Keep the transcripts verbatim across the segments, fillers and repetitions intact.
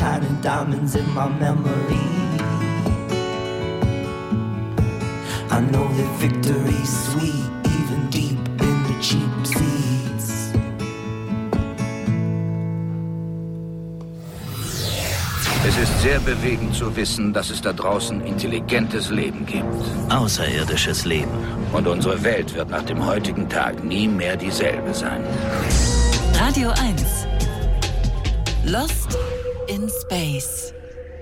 tiny diamonds in my memory. I know that victory's sweet, even deep in the cheap seats. Es ist sehr bewegend zu wissen, dass es da draußen intelligentes Leben gibt. Außerirdisches Leben. Und unsere Welt wird nach dem heutigen Tag nie mehr dieselbe sein. Radio eins. Lost in Space.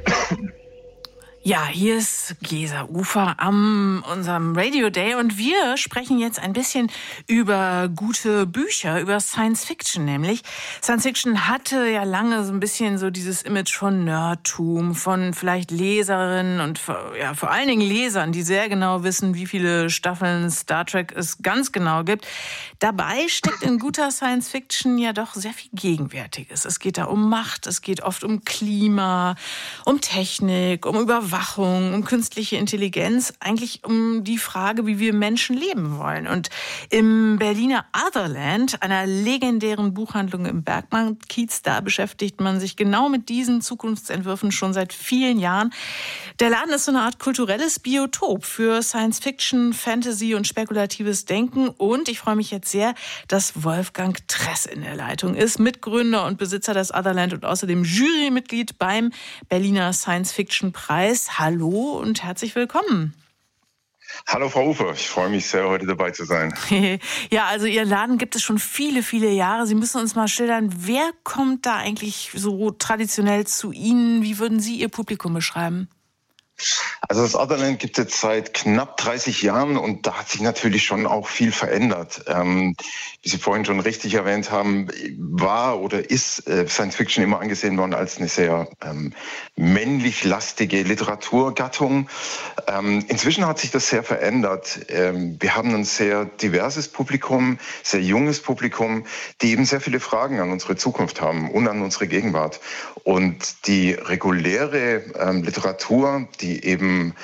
Ja, hier ist Gesa Ufer am unserem Radio Day und wir sprechen jetzt ein bisschen über gute Bücher, über Science Fiction nämlich. Science Fiction hatte ja lange so ein bisschen so dieses Image von Nerdtum, von vielleicht Leserinnen und ja, vor allen Dingen Lesern, die sehr genau wissen, wie viele Staffeln Star Trek es ganz genau gibt. Dabei steckt in guter Science Fiction ja doch sehr viel Gegenwärtiges. Es geht da um Macht, es geht oft um Klima, um Technik, um Überwachung. Überwachung, um künstliche Intelligenz, eigentlich um die Frage, wie wir Menschen leben wollen. Und im Berliner Otherland, einer legendären Buchhandlung im Bergmann-Kiez, da beschäftigt man sich genau mit diesen Zukunftsentwürfen schon seit vielen Jahren. Der Laden ist so eine Art kulturelles Biotop für Science-Fiction, Fantasy und spekulatives Denken. Und ich freue mich jetzt sehr, dass Wolfgang Tress in der Leitung ist, Mitgründer und Besitzer des Otherland und außerdem Jurymitglied beim Berliner Science-Fiction-Preis. Hallo und herzlich willkommen. Hallo Frau Ufer, ich freue mich sehr, heute dabei zu sein. Ja, also Ihr Laden gibt es schon viele, viele Jahre. Sie müssen uns mal schildern, wer kommt da eigentlich so traditionell zu Ihnen? Wie würden Sie Ihr Publikum beschreiben? Also das Otherland gibt es jetzt seit knapp dreißig Jahren und da hat sich natürlich schon auch viel verändert. Ähm, wie Sie vorhin schon richtig erwähnt haben, war oder ist äh, Science Fiction immer angesehen worden als eine sehr ähm, männlich-lastige Literaturgattung. Ähm, inzwischen hat sich das sehr verändert. Ähm, wir haben ein sehr diverses Publikum, sehr junges Publikum, die eben sehr viele Fragen an unsere Zukunft haben und an unsere Gegenwart. Und die reguläre ähm, Literatur, die eben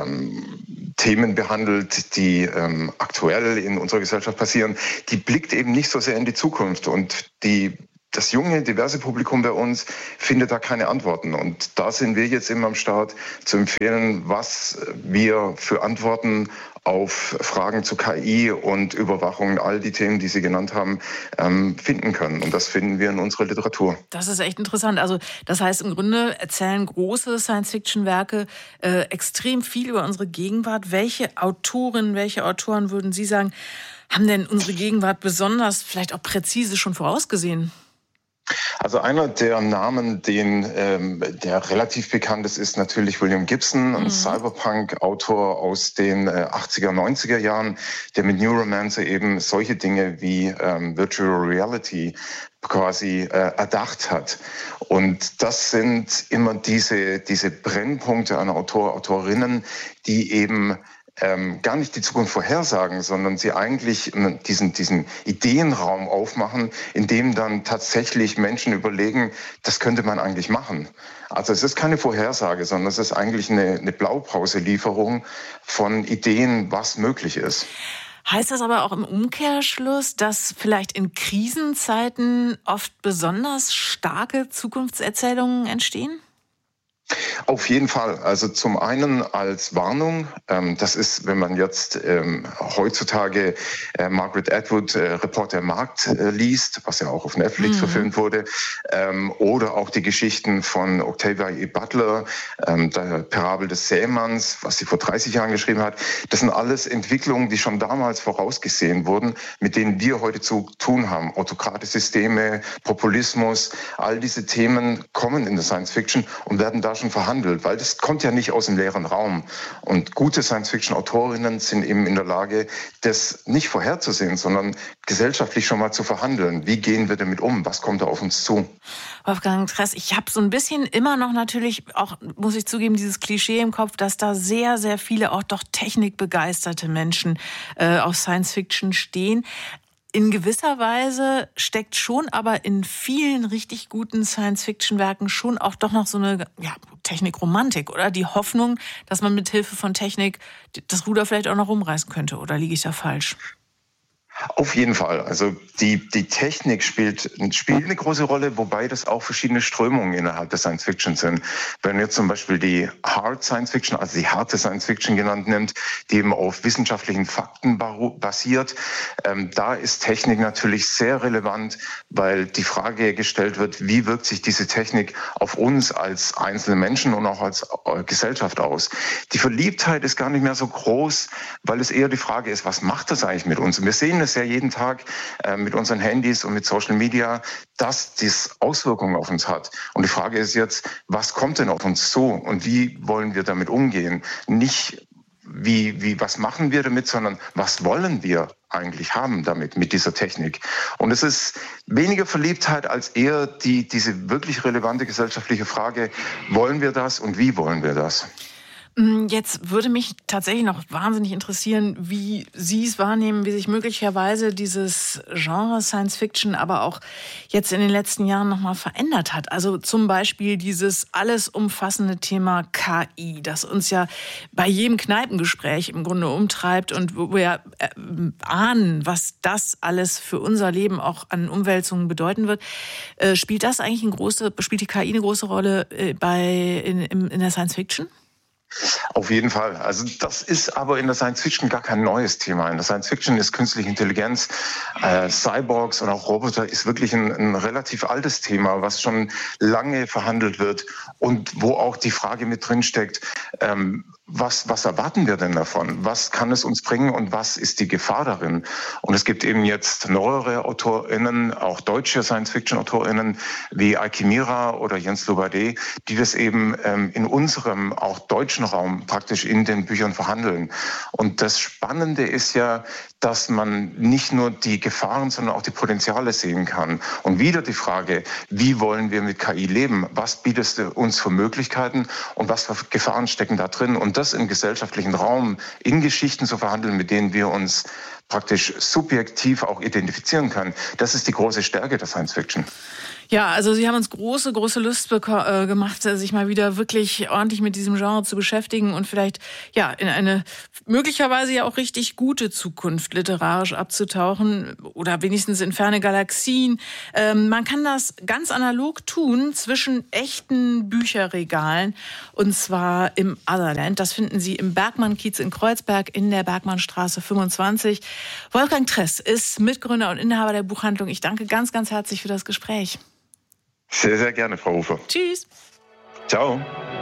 ähm, Themen behandelt, die ähm, aktuell in unserer Gesellschaft passieren, die blickt eben nicht so sehr in die Zukunft. Und die, das junge, diverse Publikum bei uns findet da keine Antworten. Und da sind wir jetzt eben am Start, zu empfehlen, was wir für Antworten auf Fragen zu K I und Überwachung, all die Themen, die Sie genannt haben, ähm, finden können. Und das finden wir in unserer Literatur. Das ist echt interessant. Also das heißt, im Grunde erzählen große Science-Fiction-Werke äh, extrem viel über unsere Gegenwart. Welche Autorinnen, welche Autoren, würden Sie sagen, haben denn unsere Gegenwart besonders, vielleicht auch präzise schon vorausgesehen? Also einer der Namen, den, ähm, der relativ bekannt ist, ist natürlich William Gibson, ein mhm. Cyberpunk-Autor aus den äh, achtziger, neunziger Jahren, der mit Neuromancer eben solche Dinge wie ähm, Virtual Reality quasi äh, erdacht hat. Und das sind immer diese, diese Brennpunkte an Autor, Autorinnen, die eben Ähm, gar nicht die Zukunft vorhersagen, sondern sie eigentlich diesen, diesen Ideenraum aufmachen, in dem dann tatsächlich Menschen überlegen, das könnte man eigentlich machen. Also es ist keine Vorhersage, sondern es ist eigentlich eine, eine Blaupauselieferung von Ideen, was möglich ist. Heißt das aber auch im Umkehrschluss, dass vielleicht in Krisenzeiten oft besonders starke Zukunftserzählungen entstehen? Auf jeden Fall. Also zum einen als Warnung. Ähm, das ist, wenn man jetzt ähm, heutzutage äh, Margaret Atwood, äh, Reporter im Markt, äh, liest, was ja auch auf Netflix mhm. verfilmt wurde, ähm, oder auch die Geschichten von Octavia E. Butler, ähm, der Parabel des Sämanns, was sie vor dreißig Jahren geschrieben hat. Das sind alles Entwicklungen, die schon damals vorausgesehen wurden, mit denen wir heute zu tun haben. Autokratische Systeme, Populismus, all diese Themen kommen in der Science Fiction und werden da schon verhandelt, weil das kommt ja nicht aus dem leeren Raum. Und gute Science-Fiction-Autorinnen sind eben in der Lage, das nicht vorherzusehen, sondern gesellschaftlich schon mal zu verhandeln. Wie gehen wir damit um? Was kommt da auf uns zu? Wolfgang Tress, ich habe so ein bisschen immer noch natürlich auch, muss ich zugeben, dieses Klischee im Kopf, dass da sehr, sehr viele auch doch technikbegeisterte Menschen äh, auf Science-Fiction stehen. In gewisser Weise steckt schon aber in vielen richtig guten Science-Fiction-Werken schon auch doch noch so eine ja, Technikromantik, oder? Die Hoffnung, dass man mit Hilfe von Technik das Ruder vielleicht auch noch rumreißen könnte. Oder liege ich da falsch? Auf jeden Fall. Also die, die Technik spielt, spielt eine große Rolle, wobei das auch verschiedene Strömungen innerhalb der Science Fiction sind. Wenn man jetzt zum Beispiel die Hard Science Fiction, also die harte Science Fiction genannt nimmt, die eben auf wissenschaftlichen Fakten basiert, ähm, da ist Technik natürlich sehr relevant, weil die Frage gestellt wird, wie wirkt sich diese Technik auf uns als einzelne Menschen und auch als äh, Gesellschaft aus. Die Verliebtheit ist gar nicht mehr so groß, weil es eher die Frage ist, was macht das eigentlich mit uns? Und wir sehen es ja jeden Tag äh, mit unseren Handys und mit Social Media, dass das Auswirkungen auf uns hat. Und die Frage ist jetzt, was kommt denn auf uns zu und wie wollen wir damit umgehen? Nicht wie, wie, was machen wir damit, sondern was wollen wir eigentlich haben damit, mit dieser Technik? Und es ist weniger Verliebtheit als eher die, diese wirklich relevante gesellschaftliche Frage, wollen wir das und wie wollen wir das? Jetzt würde mich tatsächlich noch wahnsinnig interessieren, wie Sie es wahrnehmen, wie sich möglicherweise dieses Genre Science Fiction aber auch jetzt in den letzten Jahren nochmal verändert hat. Also zum Beispiel dieses alles umfassende Thema K I, das uns ja bei jedem Kneipengespräch im Grunde umtreibt und wo wir äh, ahnen, was das alles für unser Leben auch an Umwälzungen bedeuten wird. Äh, spielt das eigentlich eine große, spielt die K I eine große Rolle äh, bei in, in, in der Science Fiction? Auf jeden Fall. Also das ist aber in der Science Fiction gar kein neues Thema. In der Science Fiction ist künstliche Intelligenz, äh, Cyborgs und auch Roboter ist wirklich ein, ein relativ altes Thema, was schon lange verhandelt wird und wo auch die Frage mit drin steckt, ähm, was, was erwarten wir denn davon? Was kann es uns bringen und was ist die Gefahr darin? Und es gibt eben jetzt neuere AutorInnen, auch deutsche Science-Fiction-AutorInnen wie Eike Mira oder Jens Lobadé, die das eben ähm, in unserem auch deutschen Raum praktisch in den Büchern verhandeln. Und das Spannende ist ja, dass man nicht nur die Gefahren, sondern auch die Potenziale sehen kann. Und wieder die Frage, wie wollen wir mit K I leben? Was bietet es uns für Möglichkeiten und was für Gefahren stecken da drin? Und das im gesellschaftlichen Raum, in Geschichten zu verhandeln, mit denen wir uns praktisch subjektiv auch identifizieren können, das ist die große Stärke der Science Fiction. Ja, also Sie haben uns große, große Lust beko- äh, gemacht, sich mal wieder wirklich ordentlich mit diesem Genre zu beschäftigen und vielleicht ja in eine möglicherweise ja auch richtig gute Zukunft literarisch abzutauchen oder wenigstens in ferne Galaxien. Ähm, man kann das ganz analog tun zwischen echten Bücherregalen und zwar im Otherland. Das finden Sie im Bergmann-Kiez in Kreuzberg in der Bergmannstraße fünfundzwanzig. Wolfgang Tress ist Mitgründer und Inhaber der Buchhandlung. Ich danke ganz, ganz herzlich für das Gespräch. Sehr, sehr gerne, Frau Ufer. Tschüss. Ciao.